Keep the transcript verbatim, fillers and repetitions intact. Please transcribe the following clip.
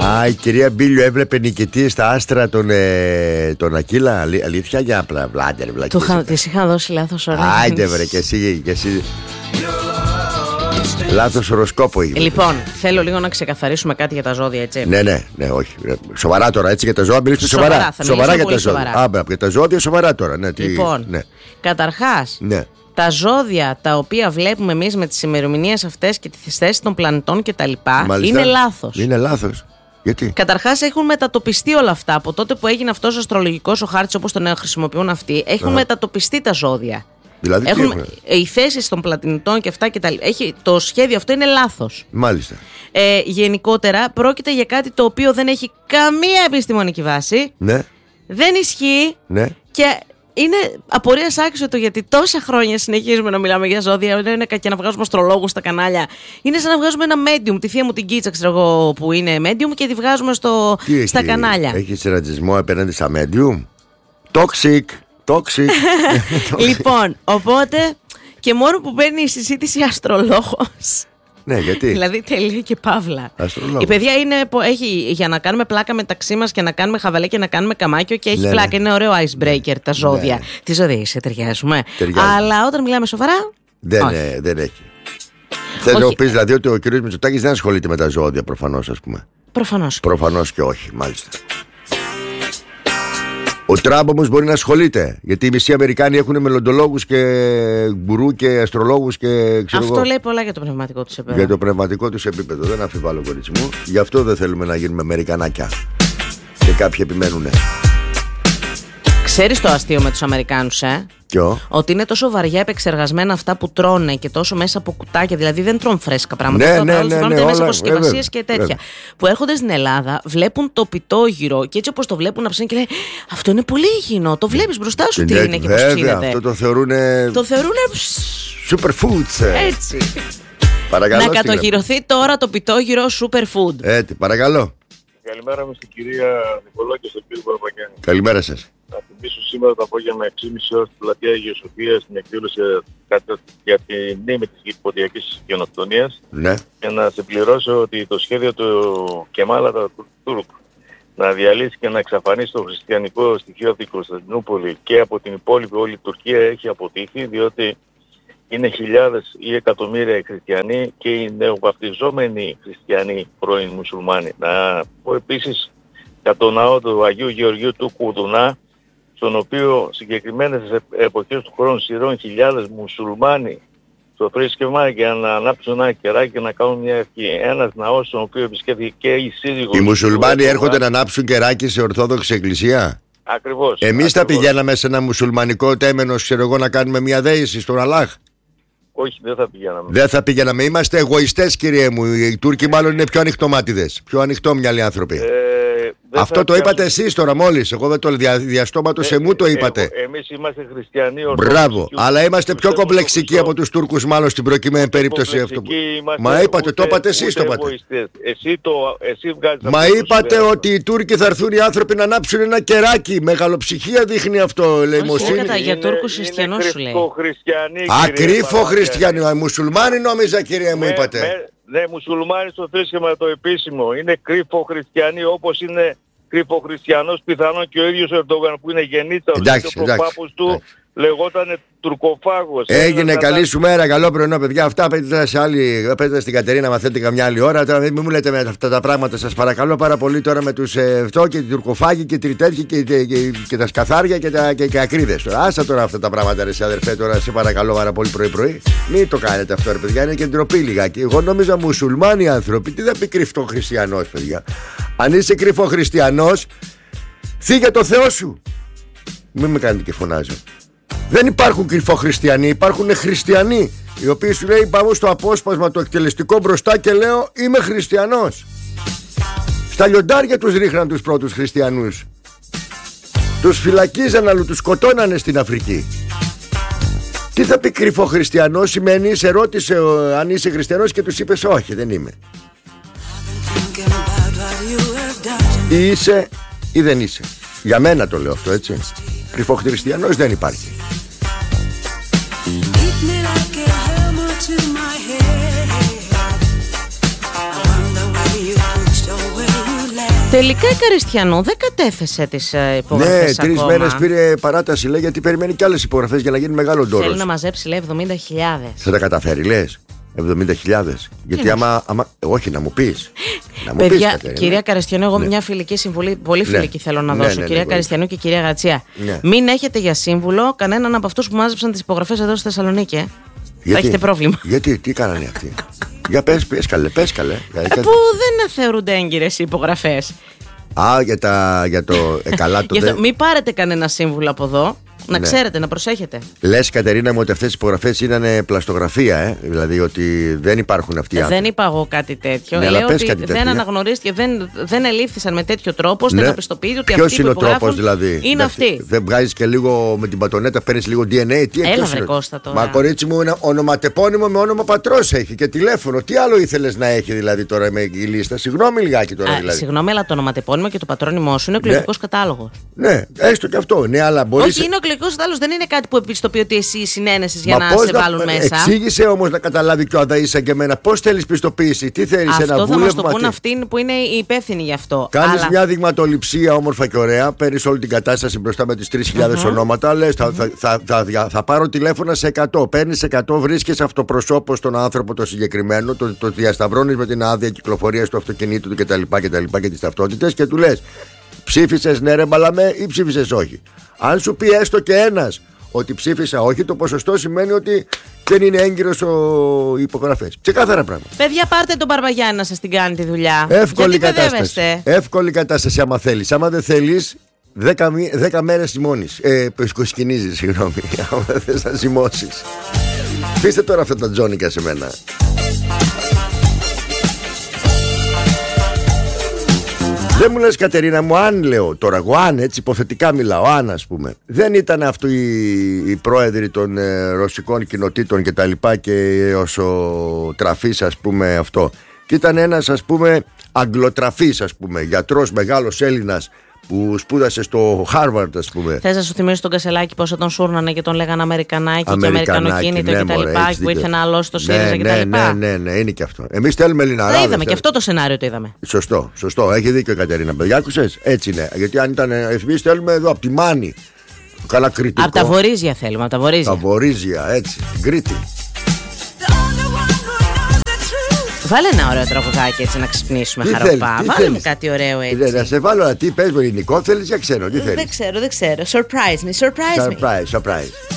Α, η κυρία Μπίλιο έβλεπε νικητή στα άστρα τον, ε, τον Ακύλα. Αλή, αλήθεια για πλάτερ. Της είχα δώσει λάθος ώρα. Άιντε βρε και εσύ, και εσύ. Λάθος οροσκόπο είχε. Λοιπόν, θέλω λίγο να ξεκαθαρίσουμε κάτι για τα ζώδια, έτσι. Ναι, ναι, ναι, όχι. Σοβαρά τώρα, έτσι για τα ζώδια. Μιλήστε σοβαρά. Σοβαρά, σοβαρά για τα σοβαρά. ζώδια. Α, για τα ζώδια σοβαρά τώρα. Ναι, τι, λοιπόν, ναι. Καταρχάς, ναι. τα ζώδια τα οποία βλέπουμε εμείς με τις ημερομηνίες αυτές και τις θέσεις των πλανητών κτλ. Είναι λάθος. Είναι λάθος. Γιατί? Καταρχάς έχουν μετατοπιστεί όλα αυτά. Από τότε που έγινε αυτός ο αστρολογικός ο χάρτης όπως τον χρησιμοποιούν αυτοί, έχουν Α. μετατοπιστεί τα ζώδια. Δηλαδή, έχουν, έχουν? Οι θέσεις των πλανητών και αυτά και τα έχει, το σχέδιο αυτό είναι λάθος. Μάλιστα. Ε, γενικότερα πρόκειται για κάτι το οποίο δεν έχει καμία επιστημονική βάση. Ναι. Δεν ισχύει. Ναι. Και είναι απορίας άξιο γιατί τόσα χρόνια συνεχίζουμε να μιλάμε για ζώδια. Δεν είναι και να βγάζουμε αστρολόγους στα κανάλια. Είναι σαν να βγάζουμε ένα medium. Τη θεία μου την Κίτσα, ξέρω εγώ, που είναι medium και τη βγάζουμε στο, στα έχει, κανάλια. Έχει ρατσισμό απέναντι στα medium. Toxic. Toxic. Λοιπόν, οπότε και μόνο που μπαίνει η συζήτηση αστρολόγος. Ναι, γιατί? Δηλαδή τελεία και παύλα. Αστρολόγος. Η παιδιά είναι, έχει για να κάνουμε πλάκα μεταξύ μας και να κάνουμε χαβαλέ και να κάνουμε καμάκιο και έχει ναι, πλάκα. Ναι. Είναι ωραίο icebreaker τα ζώδια. Ναι. Τι ζώδια είσαι, ταιριάζουμε. Αλλά όταν μιλάμε σοβαρά. Δεν, ε, δεν έχει. Θέλω να πει δηλαδή ότι ο κ. Μητσοτάκης δεν ασχολείται με τα ζώδια, προφανώς, ας πούμε. Προφανώς. Προφανώς και όχι, μάλιστα. Ο Τραμπ όμως μπορεί να ασχολείται. Γιατί οι μισοί Αμερικάνοι έχουν μελλοντολόγους και γκουρού και αστρολόγους και ξέρω Αυτό εγώ. λέει πολλά για το πνευματικό τους επίπεδο. Για το πνευματικό τους επίπεδο. Δεν αμφιβάλλω, κορίτσι μου. Γι' αυτό δεν θέλουμε να γίνουμε Αμερικανάκια. Και κάποιοι επιμένουνε. Ξέρεις το αστείο με τους Αμερικάνους, ε? Ποιο? Ότι είναι τόσο βαριά επεξεργασμένα αυτά που τρώνε και τόσο μέσα από κουτάκια, δηλαδή δεν τρώνε φρέσκα πράγματα. Ναι, ναι, ναι, ναι, ναι, μέσα όλα, από συσκευασίες και τέτοια. βέβαια. Που έρχονται στην Ελλάδα, βλέπουν το πιτόγυρο και έτσι όπως το βλέπουν να ψήνουν και λένε αυτό είναι πολύ υγιεινό. Το βλέπεις μπροστά σου τι ναι, είναι και πώς ψήνεται. Αυτό το θεωρούνε. Το θεωρούνε. Superfoods. Έτσι. Παρακαλώ. Να κατοχυρωθεί τώρα το πιτόγυρο superfood. Έτσι, παρακαλώ. Καλημέρα μου στην κυρία Νικολά και στον κύριο Παπαγιάννη. Καλημέρα σας. Θα θυμίσω σήμερα το απόγευμα έξι και μισή ώρα στην πλατεία Αγίας Σοφίας στην εκδήλωση για τη μνήμη της Κυπριακής Γενοκτονίας. Ναι. Και να σε πληρώσω ότι το σχέδιο του Κεμάλ Ατατούρκ να διαλύσει και να εξαφανίσει το χριστιανικό στοιχείο από την Κωνσταντινούπολη και από την υπόλοιπη όλη Τουρκία έχει αποτύχει, διότι είναι χιλιάδες ή εκατομμύρια χριστιανοί και οι νεοβαπτιζόμενοι χριστιανοί πρώην μουσουλμάνοι. Να πω επίσης για το ναό του Αγίου Γεωργίου του Κουδουνά, στον οποίο συγκεκριμένες εποχές του χρόνου σειρών χιλιάδες μουσουλμάνοι στο θρήσκευμα για να ανάψουν ένα κεράκι και να κάνουν μια ευχή. Ένας ναός στον οποίο επισκέφθηκε και η σύζυγος. Οι μουσουλμάνοι έρχονται να ανάψουν κεράκι σε Ορθόδοξη Εκκλησία. Ακριβώς. Εμείς θα ακριβώς. πηγαίναμε σε ένα μουσουλμανικό τέμενος, ξέρω εγώ, να κάνουμε μια δέηση στον Αλλάχ. Όχι, δεν θα πηγαίναμε. Δεν θα πηγαίναμε. Είμαστε εγωιστές, κύριε μου. Οι Τούρκοι μάλλον είναι πιο ανοιχτομάτιδες. Πιο ανοιχτόμυαλοι άνθρωποι. Ε, Αυτό το είπατε εσείς τώρα μόλις. Εγώ δεν το δια, διαστόματος ε, σε μου το ε, είπατε. Ε, εμείς είμαστε χριστιανοί ορθόδοξοι. Μπράβο. Αλλά είμαστε πιο κομπλεξικοί από τους Τούρκους, μάλλον στην προκειμένη περίπτωση αυτό. Μα είπατε, το είπατε εσείς το είπατε. Εσύ το, εσύ Μα είπατε ότι οι Τούρκοι θα έρθουν οι άνθρωποι να ανάψουν ένα κεράκι. Μεγαλοψυχία δείχνει αυτό. Όχι, για Τούρκους χριστιανούς σου λέει. Ακρίφο χριστιανοί. Μουσουλμάνοι νόμιζα, κυρία μου, είπατε. Ναι, μουσουλμάνοι στο θρήσκευμα το επίσημο. Είναι κρύφο χριστιανοί, όπως είναι κρύφο χριστιανός πιθανόν και ο ίδιος ο Ερντογάν που είναι γεννήταρος και ο προπάπους του λεγόταν τουρκοφάγος. Έγινε, καλή σου μέρα, καλό πρωινό, παιδιά. Αυτά παίζετε σε άλλη, παίζετε στην Κατερίνα, μαθαίνετε καμιά άλλη ώρα. Τώρα μην μου λέτε με αυτά τα πράγματα, σας παρακαλώ πάρα πολύ τώρα με τους ε, αυτό και την τουρκοφάγη και τριτέτχη και, και, και, και τα σκαθάρια και τα και, και ακρίδες. Άσα τώρα αυτά τα πράγματα, ρε αδερφέ, τώρα σε παρακαλώ πάρα πολύ πρωί-πρωί. Μην το κάνετε αυτό, ρε παιδιά, είναι και ντροπή λιγάκι. Εγώ νόμιζα μουσουλμάνοι άνθρωποι, τι θα πει κρυφτό χριστιανός, παιδιά. Αν είσαι κρυφό χριστιανός, φύγε το Θεό σου. Μην με κάνετε και φωνάζω. Δεν υπάρχουν κρυφοχριστιανοί, υπάρχουν χριστιανοί οι οποίοι σου λέει πάμε στο απόσπασμα το εκτελεστικό μπροστά και λέω είμαι χριστιανός. Στα λιοντάρια τους ρίχναν τους πρώτους χριστιανούς. Τους φυλακίζαν αλλού, τους σκοτώνανε στην Αφρική. Τι θα πει κρυφοχριστιανός? Σημαίνει σε ρώτησε αν είσαι χριστιανός και τους είπες όχι, δεν είμαι. Ή είσαι ή δεν είσαι. Για μένα το λέω αυτό, έτσι. Κρυφοχριστιανός δεν υπάρχει. Τελικά η Καριστιανού δεν κατέθεσε τις υπογραφές. Ναι, τρεις μέρες πήρε παράταση, λέει, γιατί περιμένει κι άλλες υπογραφές για να γίνει μεγάλο ντόρος. Θέλει να μαζέψει, λέει, εβδομήντα χιλιάδες. Θα τα καταφέρει, λες? εβδομήντα χιλιάδες. Γιατί άμα, άμα. Όχι, να μου πεις. Να μου Παιδιά, πεις, Κατερίνα. κυρία Καριστιανού, εγώ Ναι. μια φιλική συμβουλή, πολύ φιλική Ναι. θέλω να Ναι, δώσω. ναι, ναι, κυρία ναι, Καριστιανού και κυρία Γατσία. Ναι. Μην έχετε για σύμβουλο κανέναν από αυτούς που μάζεψαν τις υπογραφές εδώ στη Θεσσαλονίκη. Ε. Γιατί? Θα έχετε πρόβλημα. Γιατί, τι κάνανε αυτοί? Για πες, πες καλέ, πες καλέ. Ε, που δεν θεωρούνται έγκυρες οι υπογραφές. Α, για, τα, για το. Ε, καλά το. Γι' αυτό δε... μην πάρετε κανένα σύμβουλο από εδώ. Να Ναι. ξέρετε, να προσέχετε. Λες, Κατερίνα μου, ότι αυτές οι υπογραφές ήταν πλαστογραφία, ε? Δηλαδή ότι δεν υπάρχουν αυτοί οι Ε, άνθρωποι. δεν είπα εγώ κάτι τέτοιο. Ναι, αλλά Λέω πες ότι κάτι δεν τέτοιο. αναγνωρίστηκε, δεν, δεν ελήφθησαν με τέτοιο τρόπο ώστε Ναι. να πιστοποιείται ότι Ποιος αυτοί είναι που ο τρόπος, υπογράφουν δηλαδή? είναι Δεν- αυτοί. Δεν βγάζεις και λίγο με την πατονέτα, παίρνεις λίγο ντι εν έι. Τι Έλα, ποιος βρε είναι? Κώστα, τώρα. Μα κορίτσι μου, ένα ονοματεπώνυμο με όνομα πατρός έχει και τηλέφωνο. Τι άλλο ήθελες να έχει δηλαδή τώρα με η λίστα? Συγγνώμη λιγάκι τώρα Α, δηλαδή. Συγγνώμη, αλλά το ονοματεπώνυμο και το πατρόνιμό σου είναι εκλογικό κατάλογο. Ναι, έστω και αυτό. Ναι, αλλά μπορείς. Όχι, είναι ο εκλογικό κατάλογο, δεν είναι κάτι που επιστοποιεί ότι εσύ συνένεσαι για Μα να πώς σε βάλουν μέσα. Εξήγησε όμως να καταλάβει και ο Αδαΐσα και εμένα πώς θέλεις πιστοποίηση, τι θέλεις, ένα Αυτό θα βούλευμα. μα το πούν τι? αυτοί που είναι οι υπεύθυνοι γι' αυτό. Κάνεις Αλλά μια δειγματοληψία όμορφα και ωραία, παίρνεις όλη την κατάσταση μπροστά με τις τρεις χιλιάδες ονόματα, λες θα, θα, θα, θα, θα, θα πάρω τηλέφωνα σε εκατό. Παίρνεις εκατό, βρίσκεις αυτοπροσώπο στον άνθρωπο το συγκεκριμένο, το, το διασταυρώνεις με την άδεια κυκλοφορίας του αυτοκινήτου του κτλ. Και, και τις ταυτότητες και του λες ψήφισες ναι ρε Μπαλαμέ ή ψήφισες όχι. Αν σου πει έστω και ένας ότι ψήφισα όχι, το ποσοστό σημαίνει ότι δεν είναι έγκυρος ο υπογραφές. Ξεκάθαρα πράγματα. παιδιά, πάρτε τον Μπαρμπαγιάννη να σας την κάνει τη δουλειά. Εύκολη Γιατί κατάσταση. παιδεύεστε? Εύκολη κατάσταση άμα θέλεις. Άμα δεν θέλεις, δέκα, μη- δέκα μέρες ζυμώνεις. Ε, σκοσκινίζεις, συγγνώμη. Άμα δεν θες να ζυμώσεις. Αφήστε τώρα αυτά τα τζόνικα σε μένα. Δεν μου λες, Κατερίνα μου, αν λέω τώρα, εγώ αν έτσι υποθετικά μιλάω, αν ας πούμε, δεν ήταν αυτοί οι, οι πρόεδροι των ε, ρωσικών κοινοτήτων και τα λοιπά και ως ο τραφής ας πούμε αυτό, και ήταν ένας ας πούμε αγγλοτραφής ας πούμε, γιατρός μεγάλος Έλληνας που σπούδασε στο Χάρβαρντ ας πούμε. Θες να σου θυμίσω τον Κασελάκη πόσο τον σούρνανε και τον λέγανε Αμερικανάκι, και Αμερικανάκι, Αμερικανοκίνητο ναι, και τα μωρέ, λοιπά, έχεις που ήρθε δίκιο. να αλώσει το Ναι, ΣΥΡΙΖΑ και τα ναι, λοιπά. ναι, ναι, ναι, είναι και αυτό. Εμείς θέλουμε Ελληναράδες. Το είδαμε, ε. και αυτό το σενάριο το είδαμε. Σωστό, σωστό. Έχει δίκιο η Κατερίνα. Παιδιά, άκουσες? Έτσι είναι. Γιατί αν ήταν εμείς θέλουμε εδώ από τη Μάνη. Καλά κριτικό. Από τα βορίζια θέλουμε, από τα βορίζια. Τα βορίζια, έτσι. Γκρίτη. Βάλε ένα ωραίο τραγουδάκι έτσι να ξυπνήσουμε, Τι χαροπά. θέλεις, τι Βάλε μου θέλεις? κάτι ωραίο Ε, έτσι. Να σε βάλω, τι πες με ελληνικό θέλεις, για ξέρω, τι Δεν θέλεις. ξέρω, δεν ξέρω. Surprise me, surprise me. Surprise, surprise.